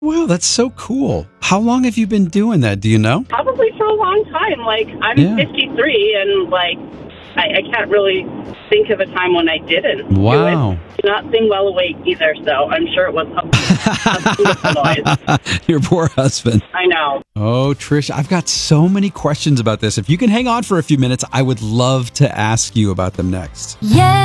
Wow, that's so cool. How long have you been doing that? Do you know? Probably for a long time. Like, I'm Yeah. 53, and, like, I can't really think of a time when I didn't Wow. do it. Not sing well awake either, so I'm sure it was a beautiful noise. Your poor husband. I know. Oh, Trish, I've got so many questions about this. If you can hang on for a few minutes, I would love to ask you about them next. Yeah.